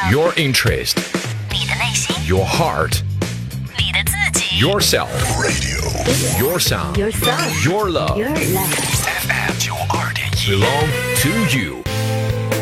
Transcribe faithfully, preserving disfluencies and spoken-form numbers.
Your interest, 你的内心， your heart, 你的自己 yourself, Radio your sound, Your sound your love, Your love F M 九二点一 belong to you.